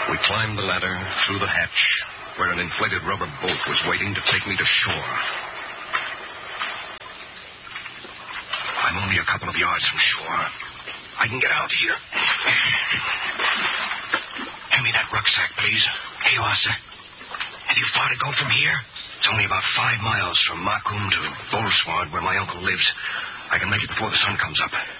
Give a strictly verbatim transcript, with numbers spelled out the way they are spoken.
We climbed the ladder through the hatch, where an inflated rubber boat was waiting to take me to shore. I'm only a couple of yards from shore. I can get out here. Hand me that rucksack, please. Here you are, sir. Have you far to go from here? It's only about five miles from Markham to Bolsward, where my uncle lives. I can make it before the sun comes up.